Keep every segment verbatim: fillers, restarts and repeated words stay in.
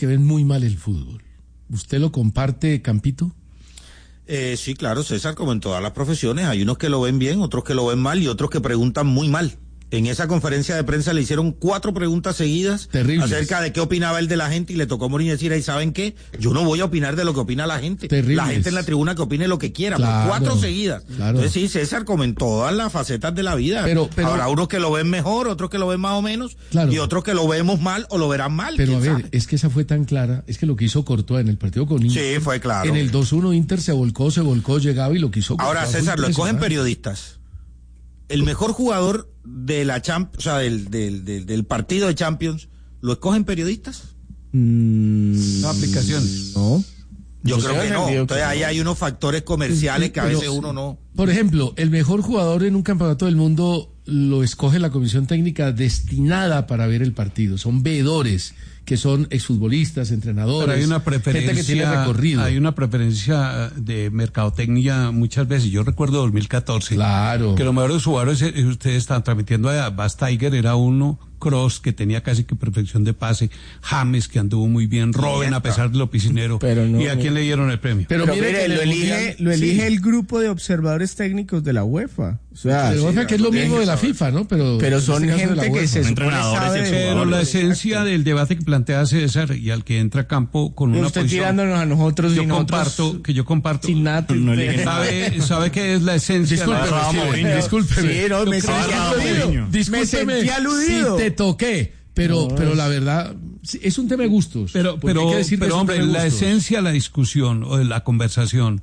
que ven muy mal el fútbol. ¿Usted lo comparte, Campito? Eh, sí, claro, César, como en todas las profesiones, hay unos que lo ven bien, otros que lo ven mal y otros que preguntan muy mal. En esa conferencia de prensa le hicieron cuatro preguntas seguidas Terribles. acerca de qué opinaba él de la gente y le tocó morir y decir, ahí saben qué, yo no voy a opinar de lo que opina la gente. Terribles. La gente en la tribuna que opine lo que quiera, Claro, por cuatro seguidas. Claro. Entonces sí, César, como en todas las facetas de la vida. Pero, pero, habrá unos que lo ven mejor, otros que lo ven más o menos, claro. y otros que lo vemos mal o lo verán mal. Pero a ver, sabe? es que esa fue tan clara, es que lo que hizo Courtois en el partido con Inter. Sí, fue claro. En el dos uno Inter se volcó, se volcó, llegaba y lo que hizo Courtois. Ahora, César, lo escogen periodistas. El mejor jugador de la Champions, o sea, del, del, del, del partido de Champions, ¿lo escogen periodistas? Mm, no, aplicaciones. No. Yo, Yo creo que no. que Entonces no. ahí hay unos factores comerciales que a Pero, veces uno no. Por ejemplo, el mejor jugador en un campeonato del mundo lo escoge la comisión técnica destinada para ver el partido. Son veedores que son exfutbolistas, entrenadores, pero hay una preferencia, gente que tiene recorrido. Hay una preferencia de mercadotecnia muchas veces. Yo recuerdo dos mil catorce. Claro. Que los mejores jugadores, eh, ustedes están transmitiendo a Bas Tiger, era uno, Kroos, que tenía casi que perfección de pase, James, que anduvo muy bien, Robben, a pesar de lo piscinero. Pero no, ¿Y a quién le dieron el premio? Pero, Pero mire, mire, que lo en el elige, Mundial- lo elige sí. el grupo de observadores técnicos de la UEFA. O sea, Pero sí, otra que es lo tienen mismo que de la saber. FIFA, ¿no? Pero, pero en son este caso de la gente que UEFA. se supone entrenadores sabe de Pero la jugadores. esencia Exacto. del debate que plantea César y al que entra a campo con Y una usted posición, tirándonos a nosotros yo y nosotros comparto, que yo comparto, sin nada. No elige nada. sabe, sabe qué es la esencia. de la- Discúlpeme, Ahora vamos, sí, Mourinho. discúlpeme. Sí, no, me Yo creo- sentí Ahora aludido. Mourinho. Me Discúlpeme sentí aludido. si te toqué, pero, No, pero es- la verdad, sí, es un tema de gustos. Pero, porque hay pero, que decir que pero es un hombre, tema de la gustos. esencia de la discusión o de la conversación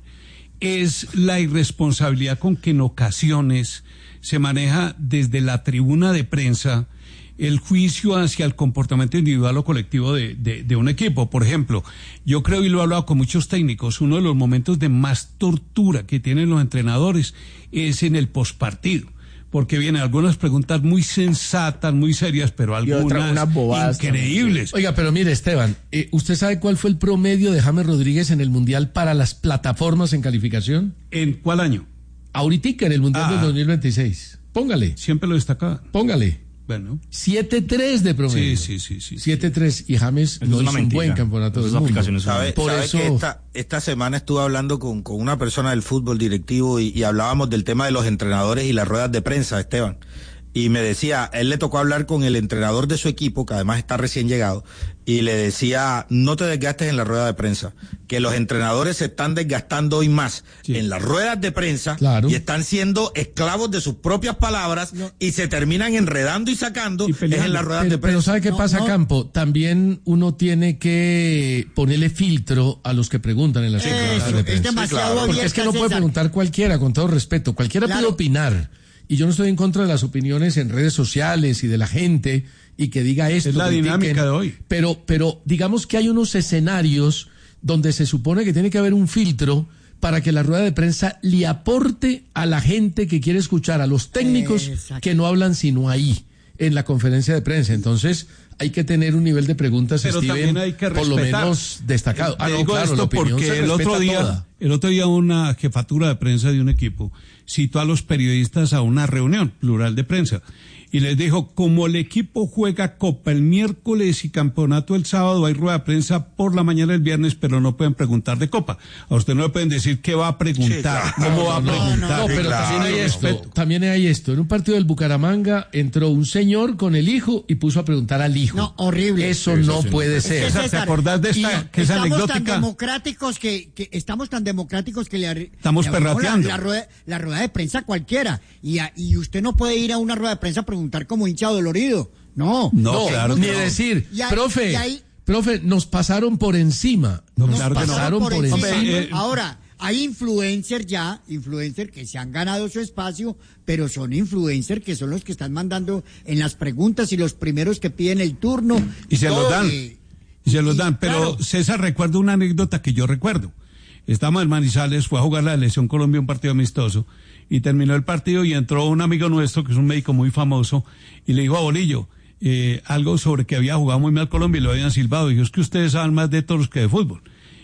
es la irresponsabilidad con que en ocasiones se maneja desde la tribuna de prensa el juicio hacia el comportamiento individual o colectivo de, de, de un equipo. Por ejemplo, yo creo, y lo he hablado con muchos técnicos, uno de los momentos de más tortura que tienen los entrenadores es en el pospartido. Porque vienen algunas preguntas muy sensatas, muy serias, pero Y otra, algunas unas bobadas increíbles. Oiga, pero mire, Esteban, eh, ¿usted sabe cuál fue el promedio de James Rodríguez en el Mundial para las plataformas en calificación? ¿En cuál año? Ahorita en el Mundial Ah. del dos mil veintiséis. Póngale, Siempre lo destacaba. póngale. Bueno. siete tres de promedio. Sí, sí, sí, sí. siete tres y James Eso no es una hizo un mentira. buen campeonato Esas del mundo. aplicaciones son- ¿Sabe, Por sabe eso- que esta, esta semana estuve hablando con, con una persona del fútbol directivo y, y hablábamos del tema de los entrenadores y las ruedas de prensa, Esteban? Y me decía, él le tocó hablar con el entrenador de su equipo, que además está recién llegado, y le decía, no te desgastes en la rueda de prensa, que los entrenadores se están desgastando hoy más Sí. en las ruedas de prensa Claro. y están siendo esclavos de sus propias palabras y se terminan enredando y sacando Y es peleando. en las ruedas Pero, de pero prensa. ¿sabe qué No, pasa, no. Campo? También uno tiene que ponerle filtro a los que preguntan en las Eso, ruedas de es prensa. demasiado claro. Porque es que no abierta, puede César. preguntar cualquiera, con todo respeto. Cualquiera Claro. puede opinar. Y yo no estoy en contra de las opiniones en redes sociales y de la gente y que diga esto. Es la critiquen. dinámica de hoy. Pero, pero digamos que hay unos escenarios donde se supone que tiene que haber un filtro para que la rueda de prensa le aporte a la gente que quiere escuchar, a los técnicos Exacto. que no hablan sino ahí, en la conferencia de prensa. Entonces, hay que tener un nivel de preguntas, Pero Steven, también hay que por lo respetar. menos destacado. Ah, Te no, digo claro, la esto opinión porque se el otro respeta día, toda. el otro día una jefatura de prensa de un equipo citó a los periodistas a una reunión plural de prensa y les dijo, como el equipo juega Copa el miércoles y campeonato el sábado, hay rueda de prensa por la mañana el viernes, pero no pueden preguntar de Copa. A usted no le pueden decir qué va a preguntar, Sí, claro. cómo va a No, preguntar. no, pero claro, también hay esto, respeto. también hay esto. En un partido del Bucaramanga entró un señor con el hijo y puso a preguntar al hijo. No, horrible. Eso no puede Es que, ser. César, ¿te acordás de esta- y que es estamos anecdótica? tan democráticos que, que estamos tan democráticos que le arri- Estamos le abrimos perrateando. la, la, rueda, la rueda de prensa a cualquiera y, a- y usted no puede ir a una rueda de prensa a preguntar como hincha dolorido. No. No, No, claro ni que no. decir, Y ahí- profe, y ahí- profe, nos pasaron por encima. No, Nos claro que no. pasaron por, encima. Hombre, eh, Ahora, hay influencers ya, influencers que se han ganado su espacio, pero son influencers que son los que están mandando en las preguntas y los primeros que piden el turno. Y se todo, los dan. y- Y se los y, dan. Pero claro. César, recuerdo una anécdota que yo recuerdo. Estamos en Manizales, fue a jugar la Selección Colombia, un partido amistoso, y terminó el partido y entró un amigo nuestro, que es un médico muy famoso, y le dijo a Bolillo, eh, algo sobre que había jugado muy mal Colombia y lo habían silbado. Dijo, es que ustedes saben más de toros que de fútbol.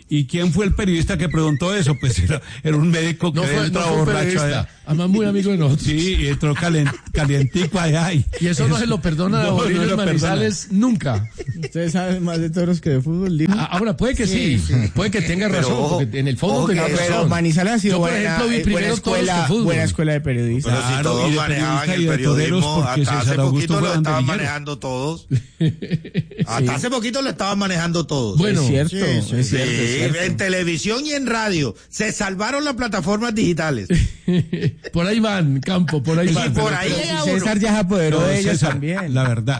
¿Y quién fue el periodista que preguntó eso? Pues era, era un médico que No fue, entra no fue un borracho periodista, allá. además muy amigo de nosotros. Sí, y entró calen- calientico allá. Y, Y eso no se lo perdona a No, no Bolillo lo Manizales nunca. Ustedes saben más de toros que de fútbol, dijo. Ah, Ahora, puede que sí, puede que tenga Pero razón, ojo, porque en el fondo ojo tenga que- razón. Pero Manizales ha sido Yo, por buena, ejemplo, vi eh, primero buena toros que escuela, fútbol. buena escuela de periodistas. Pero si Claro, todos y de manejaban periodista el y de toreros, periodismo, porque hasta hace César Augusto poquito fue lo estaban banderillero. manejando todos. Hasta hace poquito lo estaban manejando todos. Bueno, es cierto, sí, sí, es Sí, cierto, es cierto. en televisión y en radio. Se salvaron las plataformas digitales. por ahí van, Campo, por ahí Y van. por Pero- ahí pero- llega César ya se apoderó No, de ellas César, también. la verdad.